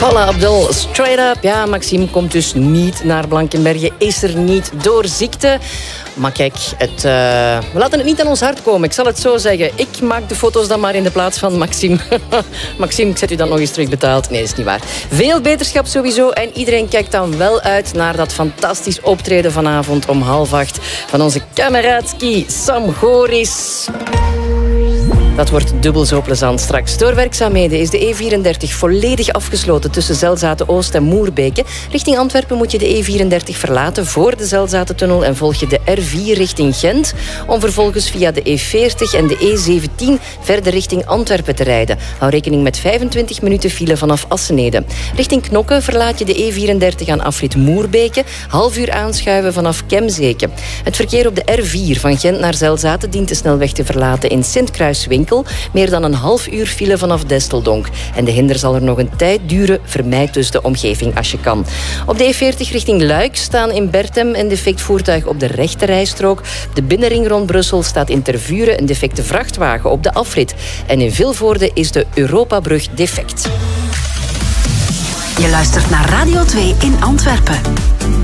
Paula Abdul, straight up. Ja, Maxime komt dus niet naar Blankenberge. Is er niet door ziekte. Maar kijk, we laten het niet aan ons hart komen. Ik zal het zo zeggen. Ik maak de foto's dan maar in de plaats van Maxime. Maxime, ik zet u dan nog eens terugbetaald. Nee, dat is niet waar. Veel beterschap sowieso. En iedereen kijkt dan wel uit naar dat fantastisch optreden vanavond om 7:30 van onze kameraadski Sam Goris. Dat wordt dubbel zo plezant straks. Door werkzaamheden is de E34 volledig afgesloten tussen Zelzaten-Oost en Moerbeke. Richting Antwerpen moet je de E34 verlaten voor de Zelzatentunnel en volg je de R4 richting Gent, om vervolgens via de E40 en de E17 verder richting Antwerpen te rijden. Hou rekening met 25 minuten file vanaf Assenede. Richting Knokke verlaat je de E34 aan afrit Moerbeke, half uur aanschuiven vanaf Kemzeke. Het verkeer op de R4 van Gent naar Zelzaten dient de snelweg te verlaten in Sint-Kruiswinkel. Meer dan een half uur file vanaf Desteldonk. En de hinder zal er nog een tijd duren. Vermijd dus de omgeving als je kan. Op de E40 richting Luik staan in Bertem een defect voertuig op de rechte rijstrook. De binnenring rond Brussel staat in Tervuren een defecte vrachtwagen op de afrit. En in Vilvoorde is de Europabrug defect. Je luistert naar Radio 2 in Antwerpen.